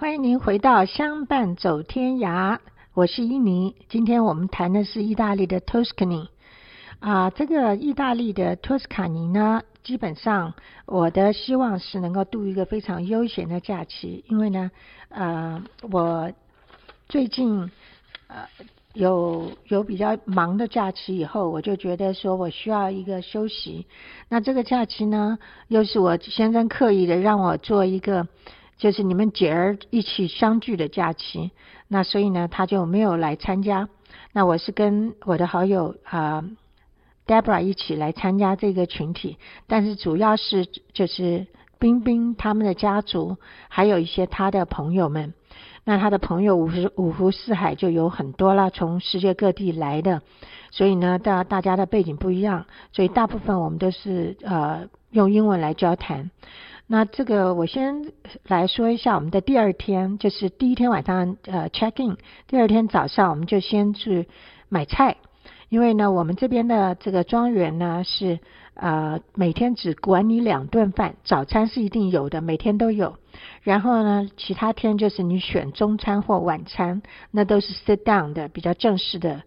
欢迎您回到相伴走天涯，我是伊妮。今天我们谈的是意大利的 Tuscany 这个意大利的托斯卡尼呢，基本上我的希望是能够度一个非常悠闲的假期，因为呢我最近有比较忙的假期以后，我就觉得说我需要一个休息。那这个假期呢，又是我先生刻意的让我做一个就是你们姐儿一起相聚的假期，那所以呢他就没有来参加。那我是跟我的好友Deborah 一起来参加这个群体，但是主要是就是冰冰他们的家族，还有一些他的朋友们。那他的朋友五湖四海就有很多啦，从世界各地来的，所以呢大家的背景不一样，所以大部分我们都是用英文来交谈。那这个我先来说一下我们的第二天，就是第一天晚上check in， 第二天早上我们就先去买菜。因为呢我们这边的这个庄园呢是每天只管你2顿饭，早餐是一定有的，每天都有，然后呢其他天就是你选中餐或晚餐，那都是 sit down 的比较正式的